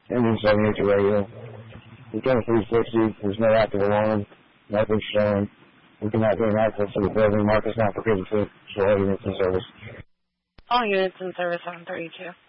Engine 78 to radio. We came 360. There's no active alarm. Nothing showing. We cannot gain access to the building. Mark is not proficient for all units in service. All units in service on 32.